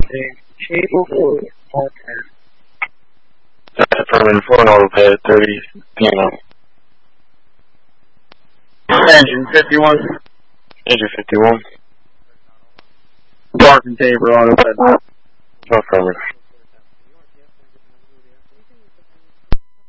Cable for all 10. Affirmative, 4 auto pad 30, Engine 51. Engine 51. Bark and Tabor auto pad. Affirmative.